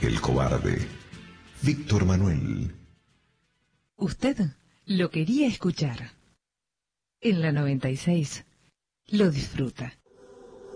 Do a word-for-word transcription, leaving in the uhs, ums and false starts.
el cobarde. Víctor Manuel. Usted lo quería escuchar. En la noventa y seis lo disfruta.